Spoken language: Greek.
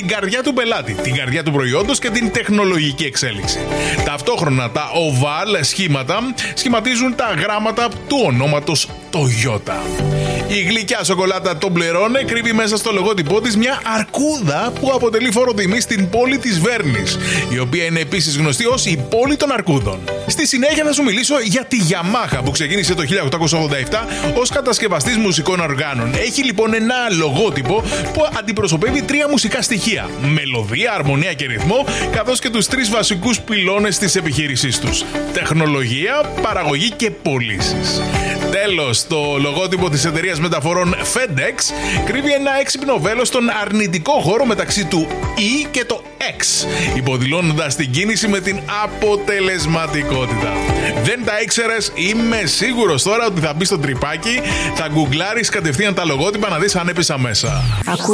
την καρδιά του πελάτη, την καρδιά του προϊόντος και την τεχνολογική εξέλιξη. Ταυτόχρονα τα oval σχήματα σχηματίζουν τα γράμματα του ονόματος Toyota. Η γλυκιά σοκολάτα Toblerone κρύβει μέσα στο λογότυπό της μια αρκούδα που αποτελεί φόρο τιμή στην πόλη της Βέρνης, η οποία είναι επίσης γνωστή ως η πόλη των αρκούδων. Στη συνέχεια θα σου μιλήσω για τη Yamaha που ξεκίνησε το 1887 ως κατασκευαστής μουσικών οργάνων. Έχει λοιπόν ένα λογότυπο που αντιπροσωπεύει τρία μουσικά στοιχεία: μελωδία, αρμονία και ρυθμό, καθώς και τους τρεις βασικούς πυλώνες της επιχείρησής τους: τεχνολογία, παραγωγή και πωλήσεις. Τέλος, το λογότυπο της εταιρείας μεταφορών FedEx κρύβει ένα έξυπνο βέλος στον αρνητικό χώρο μεταξύ του E και το X, υποδηλώνοντας την κίνηση με την αποτελεσματικότητα. Δεν τα ήξερες? Είμαι σίγουρος τώρα ότι θα μπεις στο τρυπάκι, θα γκουγκλάρεις κατευθείαν τα λογότυπα να δεις αν έπεσα μέσα.